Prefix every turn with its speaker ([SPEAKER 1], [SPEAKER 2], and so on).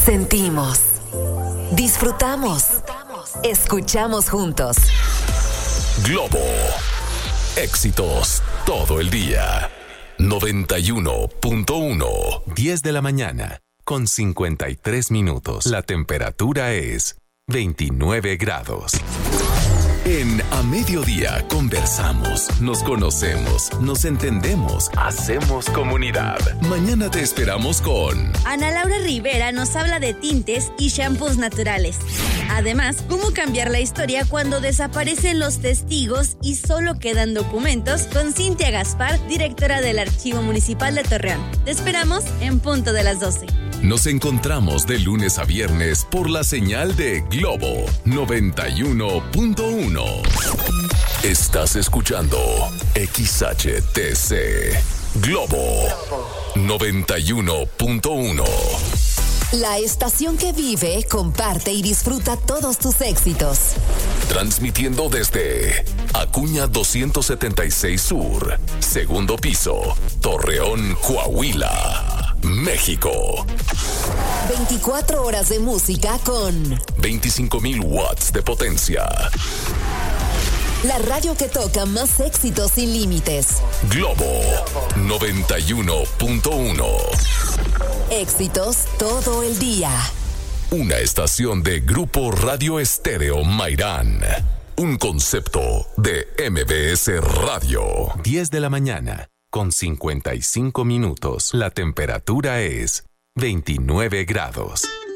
[SPEAKER 1] Sentimos, disfrutamos, escuchamos juntos.
[SPEAKER 2] Globo. Éxitos todo el día. 91.1. 10 de la mañana, con 53 minutos. La temperatura es 29 grados. En A Mediodía conversamos, nos conocemos, nos entendemos, hacemos comunidad. Mañana te esperamos con
[SPEAKER 3] Ana Laura Rivera nos habla de tintes y shampoos naturales. Además, cómo cambiar la historia cuando desaparecen los testigos y solo quedan documentos, con Cintia Gaspar, directora del Archivo Municipal de Torreón. Te esperamos en punto de las 12.
[SPEAKER 2] Nos encontramos de lunes a viernes por la señal de Globo 91.1. Estás escuchando XHTC Globo 91.1.
[SPEAKER 1] La estación que vive, comparte y disfruta todos tus éxitos.
[SPEAKER 2] Transmitiendo desde Acuña 276 Sur, segundo piso, Torreón, Coahuila, México.
[SPEAKER 1] 24 horas de música con
[SPEAKER 2] 25,000 watts de potencia.
[SPEAKER 1] La radio que toca más éxitos sin límites.
[SPEAKER 2] Globo 91.1.
[SPEAKER 1] Éxitos todo el día.
[SPEAKER 2] Una estación de Grupo Radio Estéreo Mairán. Un concepto de MBS Radio. 10 de la mañana, con 55 minutos. La temperatura es 29 grados.